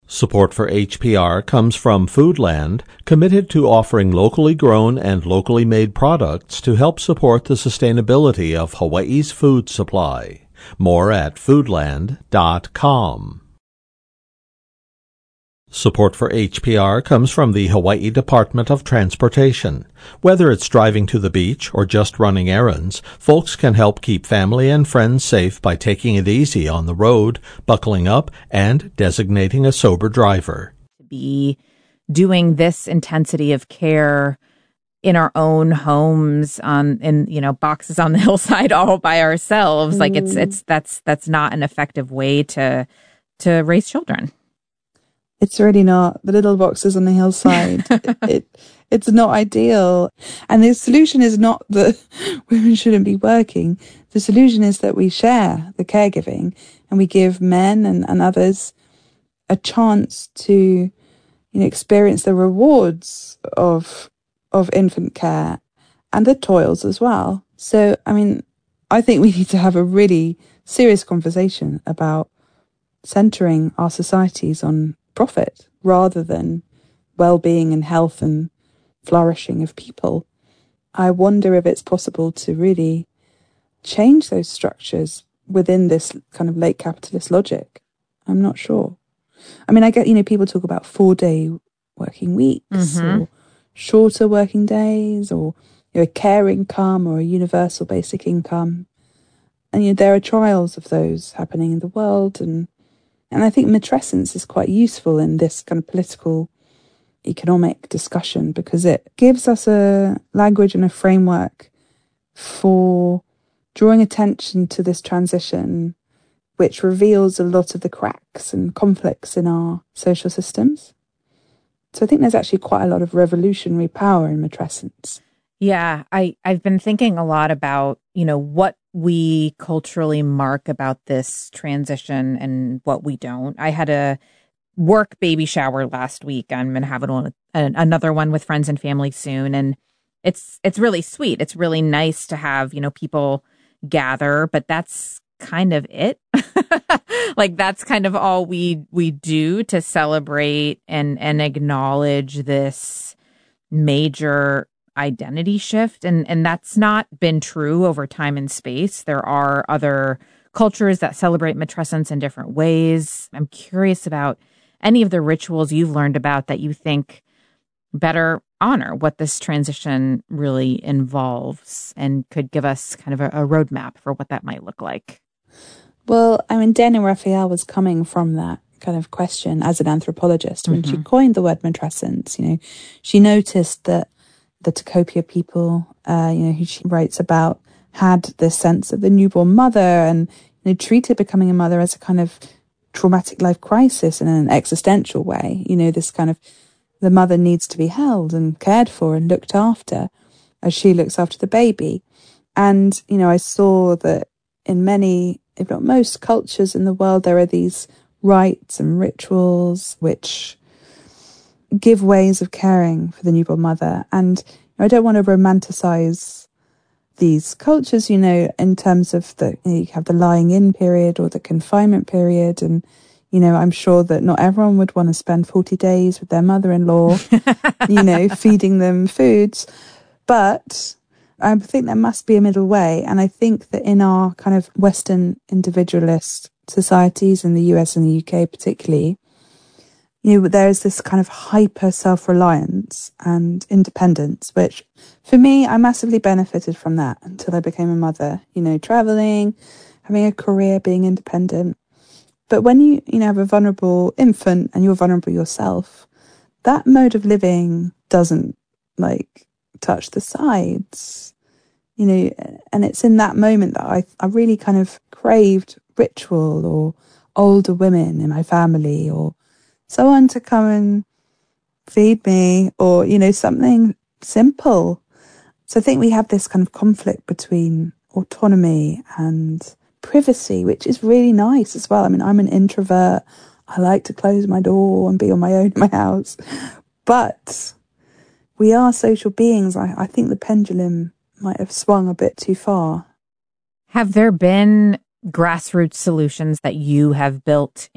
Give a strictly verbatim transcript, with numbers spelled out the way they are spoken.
Support for H P R comes from Foodland, committed to offering locally grown and locally made products to help support the sustainability of Hawaii's food supply. More at foodland dot com. Support for H P R comes from the Hawaii Department of Transportation. Whether it's driving to the beach or just running errands, folks can help keep family and friends safe by taking it easy on the road, buckling up, and designating a sober driver. To be doing this intensity of care in our own homes, on in you know boxes on the hillside, all by ourselves, mm. like it's it's that's that's not an effective way to to raise children. It's really not. The little boxes on the hillside, it, it it's not ideal. And the solution is not that women shouldn't be working. The solution is that we share the caregiving and we give men and, and others a chance to, you know, experience the rewards of of infant care and the toils as well. So, I mean, I think we need to have a really serious conversation about centering our societies on profit rather than well-being and health and flourishing of people. I wonder if it's possible to really change those structures within this kind of late capitalist logic. I'm not sure. I mean, I get, you know, people talk about four-day working weeks mm-hmm. or shorter working days or, you know, a care income or a universal basic income. And, you know, there are trials of those happening in the world, and And I think matrescence is quite useful in this kind of political, economic discussion because it gives us a language and a framework for drawing attention to this transition, which reveals a lot of the cracks and conflicts in our social systems. So I think there's actually quite a lot of revolutionary power in matrescence. Yeah, I, I've been thinking a lot about, you know, what we culturally mark about this transition and what we don't. I had a work baby shower last week. I'm going to have an, another one with friends and family soon. And it's it's really sweet. It's really nice to have, you know, people gather, but that's kind of it. Like that's kind of all we we do to celebrate and and acknowledge this major identity shift. And and that's not been true over time and space. There are other cultures that celebrate matrescence in different ways. I'm curious about any of the rituals you've learned about that you think better honor what this transition really involves and could give us kind of a, a roadmap for what that might look like. Well, I mean, Dana Raphael was coming from that kind of question as an anthropologist when mm-hmm. she coined the word matrescence. You know, she noticed that the Tekopia people, uh, you know, who she writes about, had this sense of the newborn mother and, you know, treated becoming a mother as a kind of traumatic life crisis in an existential way. You know, this kind of, the mother needs to be held and cared for and looked after as she looks after the baby. And, you know, I saw that in many, if not most cultures in the world, there are these rites and rituals which give ways of caring for the newborn mother. And I don't want to romanticize these cultures, you know, in terms of the, you know, you have the lying in period or the confinement period. And, you know, I'm sure that not everyone would want to spend forty days with their mother-in-law, you know, feeding them foods. But I think there must be a middle way. And I think that in our kind of Western individualist societies, in the U S and the U K particularly, you know, there's this kind of hyper self-reliance and independence, which for me, I massively benefited from that until I became a mother, you know, traveling, having a career, being independent. But when you, you know, have a vulnerable infant and you're vulnerable yourself, that mode of living doesn't like touch the sides, you know, and it's in that moment that I, I really kind of craved ritual or older women in my family or someone to come and feed me or, you know, something simple. So I think we have this kind of conflict between autonomy and privacy, which is really nice as well. I mean, I'm an introvert. I like to close my door and be on my own in my house. But we are social beings. I, I think the pendulum might have swung a bit too far. Have there been grassroots solutions that you have built